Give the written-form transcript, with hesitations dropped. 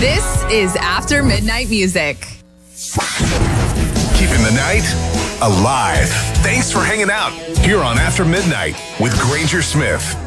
This is After Midnight Music. Keeping the night alive. Thanks for hanging out here on After Midnight with Granger Smith.